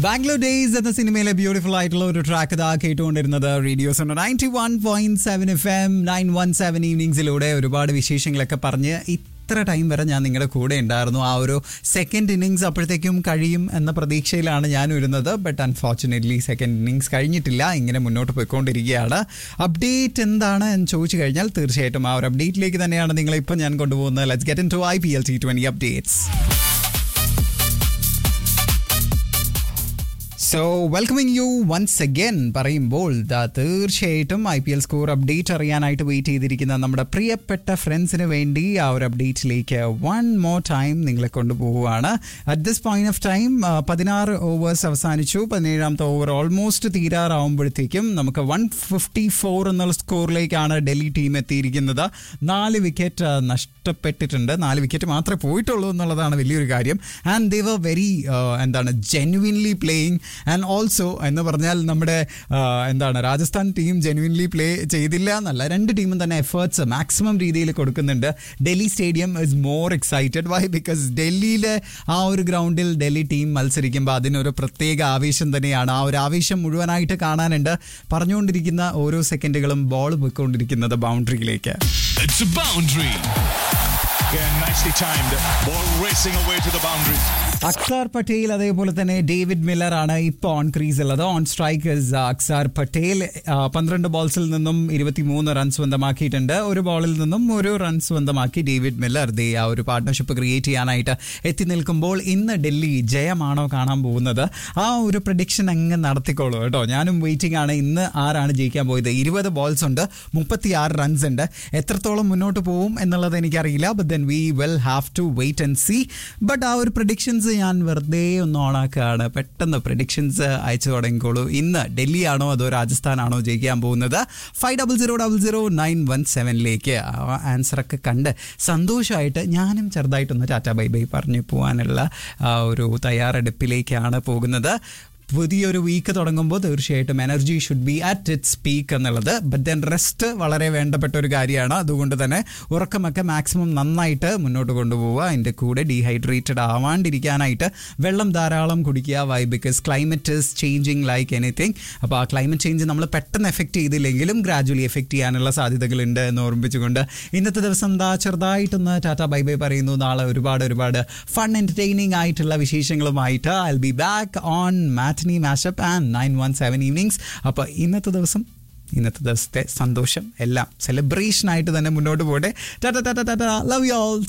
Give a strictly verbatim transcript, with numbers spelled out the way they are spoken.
Bangalore days എന്ന സിനിമയിലെ beautiful ആയിട്ടുള്ള ഒരു ട്രാക്ക് ഇതാ കേട്ടുകൊണ്ടിരുന്നത് radios ninety one point seven F M nine one seven ഈവനിങ്സിലൂടെ ഒരുപാട് വിശേഷങ്ങളൊക്കെ പറഞ്ഞ് ഇത്ര ടൈം വരെ ഞാൻ നിങ്ങളുടെ കൂടെ ഉണ്ടായിരുന്നു. ആ ഒരു സെക്കൻഡ് ഇന്നിങ്സ് അപ്പോഴത്തേക്കും കഴിയും എന്ന പ്രതീക്ഷയിലാണ് ഞാൻ വരുന്നത്. ബട്ട് അൺഫോർച്ചുനേറ്റ്ലി സെക്കൻഡ് ഇന്നിങ്സ് കഴിഞ്ഞിട്ടില്ല, ഇങ്ങനെ മുന്നോട്ട് പോയിക്കൊണ്ടിരിക്കുകയാണ്. അപ്ഡേറ്റ് എന്താണ് എന്ന് ചോദിച്ചു കഴിഞ്ഞാൽ തീർച്ചയായിട്ടും ആ ഒരു അപ്ഡേറ്റിലേക്ക് തന്നെയാണ് നിങ്ങളെ ഇപ്പം ഞാൻ കൊണ്ടുപോകുന്നത്. Let's get in to I P L T twenty updates. So welcoming you once again പറയുമ്പോൾ ദാ തീർച്ചയായിട്ടും I P L score update അറിയാനായിട്ട് വെയിറ്റ് ചെയ്തിരിക്കുന്ന നമ്മുടെ പ്രിയപ്പെട്ട ഫ്രണ്ട്സിന് വേണ്ടി ആ ഒരു അപ്ഡേറ്റിലേക്ക് വൺ മോർ ടൈം നിങ്ങളെ കൊണ്ടുപോവുകയാണ്. At this point of time പതിനാറ് ഓവേഴ്സ് അവസാനിച്ചു. പതിനേഴാമത്തെ ഓവർ ഓൾമോസ്റ്റ് തീരാറാവുമ്പോഴത്തേക്കും നമുക്ക് വൺ ഫിഫ്റ്റി ഫോർ എന്നുള്ള സ്കോറിലേക്കാണ് ഡൽഹി ടീം എത്തിയിരിക്കുന്നത്. നാല് വിക്കറ്റ് നഷ്ടപ്പെട്ടിട്ടുണ്ട്. നാല് വിക്കറ്റ് മാത്രമേ പോയിട്ടുള്ളൂ എന്നുള്ളതാണ് വലിയൊരു കാര്യം. ആൻഡ് ദേ വർ വെരി എന്താണ് ജെന്യുവിൻലി പ്ലേയിങ്. ആൻഡ് ഓൾസോ എന്ന് പറഞ്ഞാൽ നമ്മുടെ എന്താണ് രാജസ്ഥാൻ ടീം ജെന്യുവിൻലി പ്ലേ ചെയ്തില്ല എന്നല്ല, രണ്ട് ടീമും തന്നെ എഫേർട്സ് മാക്സിമം രീതിയിൽ കൊടുക്കുന്നുണ്ട്. Delhi stadium is more excited. Y? Because ഡൽഹിയിലെ ആ ഒരു ഗ്രൗണ്ടിൽ ഡൽഹി ടീം മത്സരിക്കുമ്പോൾ അതിനൊരു പ്രത്യേക ആവേശം തന്നെയാണ്. ആ ഒരു ആവേശം മുഴുവനായിട്ട് കാണാനുണ്ട്. പറഞ്ഞുകൊണ്ടിരിക്കുന്ന ഓരോ സെക്കൻഡുകളും ബോൾ പോയിക്കൊണ്ടിരിക്കുന്നത് ബൗണ്ടറിയിലേക്ക്. അക്സാർ പട്ടേൽ അതേപോലെ തന്നെ ഡേവിഡ് മില്ലർ ആണ് ഇപ്പോൾ ഓൺ ക്രീസ് ഉള്ളത്. ഓൺ സ്ട്രൈക്കേഴ്സ് അക്സാർ പട്ടേൽ പന്ത്രണ്ട് ബോൾസിൽ നിന്നും ഇരുപത്തിമൂന്ന് റൺസ് സ്വന്തമാക്കിയിട്ടുണ്ട്. ഒരു ബോളിൽ നിന്നും ഒരു റൺ സ്വന്തമാക്കി ഡേവിഡ് മില്ലർ ദേ ആ ഒരു പാർട്ട്ണർഷിപ്പ് ക്രിയേറ്റ് ചെയ്യാനായിട്ട് എത്തി നിൽക്കുമ്പോൾ ഇന്ന് ഡൽഹി ജയമാണോ കാണാൻ പോകുന്നത്? ആ ഒരു പ്രഡിക്ഷൻ അങ്ങ് നടത്തിക്കോളൂ കേട്ടോ. ഞാനും വെയിറ്റിംഗ് ആണ്. ഇന്ന് ആരാണ് ജയിക്കാൻ പോയത്? ഇരുപത് ബോൾസ് ഉണ്ട്, മുപ്പത്തി ആറ് റൺസ് ഉണ്ട്. എത്രത്തോളം മുന്നോട്ട് പോകും എന്നുള്ളത് എനിക്കറിയില്ല. But then we will have to wait and see. But ആ ഒരു പ്രഡിക്ഷൻസ് ഞാൻ വെറുതെ ഒന്ന് ഓണാക്കുകയാണ്. പെട്ടെന്ന് പ്രഡിക്ഷൻസ് അയച്ചു തുടങ്ങിക്കോളൂ. ഇന്ന് ഡൽഹി ആണോ അതോ രാജസ്ഥാനാണോ ജയിക്കാൻ പോകുന്നത്? Five double zero double zero nine one സെവനിലേക്ക് ആ ആൻസറൊക്കെ കണ്ട് സന്തോഷമായിട്ട് ഞാനും ചെറുതായിട്ടൊന്ന് ടാറ്റ ബൈ ബൈ പറഞ്ഞു പോകാനുള്ള ഒരു തയ്യാറെടുപ്പിലേക്കാണ് പോകുന്നത്. പുതിയൊരു വീക്ക് തുടങ്ങുമ്പോൾ തീർച്ചയായിട്ടും energy should be at its peak എന്നുള്ളത്. ബട്ട് ദെൻ റെസ്റ്റ് വളരെ വേണ്ടപ്പെട്ട ഒരു കാര്യമാണ്. അതുകൊണ്ട് തന്നെ ഉറക്കമൊക്കെ മാക്സിമം നന്നായിട്ട് മുന്നോട്ട് കൊണ്ടുപോവുക. അതിൻ്റെ കൂടെ ഡീഹൈഡ്രേറ്റഡ് ആവാണ്ടിരിക്കാനായിട്ട് വെള്ളം ധാരാളം കുടിക്കുക. Y? Because climate is changing like anything. അപ്പോൾ ആ ക്ലൈമറ്റ് ചേഞ്ച് നമ്മൾ പെട്ടെന്ന് എഫക്റ്റ് ചെയ്തില്ലെങ്കിലും ഗ്രാജുവലി എഫക്റ്റ് ചെയ്യാനുള്ള സാധ്യതകളുണ്ട് എന്ന് ഓർമ്മിപ്പിച്ചുകൊണ്ട് ഇന്നത്തെ ദിവസം എന്താ ചെറുതായിട്ടൊന്ന് ടാറ്റ ബൈ ബൈ പറയുന്നു. നാളെ ഒരുപാട് ഒരുപാട് ഫൺ എൻ്റർടൈനിങ് ആയിട്ടുള്ള വിശേഷങ്ങളുമായിട്ട് I will be back on matinee mashup and nine one seven evenings. അപ്പോൾ ഇന്നത്തെ ദിവസം ഇന്നത്തെ ദിവസത്തെ സന്തോഷം എല്ലാം സെലിബ്രേഷൻ ആയിട്ട് തന്നെ മുന്നോട്ട് പോകട്ടെ. Tata Tata Tata. Love you all.